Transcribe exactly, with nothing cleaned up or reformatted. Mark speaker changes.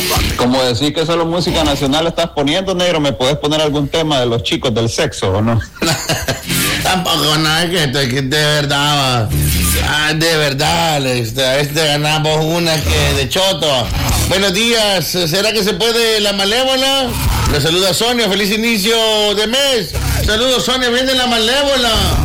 Speaker 1: Como decís que solo música nacional estás poniendo, negro, ¿me puedes poner algún tema de los chicos del sexo o no?
Speaker 2: Tampoco, nada, que, que de verdad, ah, de verdad, este, este ganamos una que de choto. Buenos días, ¿será que se puede la malévola? Le saluda Sonia, feliz inicio de mes. Saludos, Sonia, viene la malévola.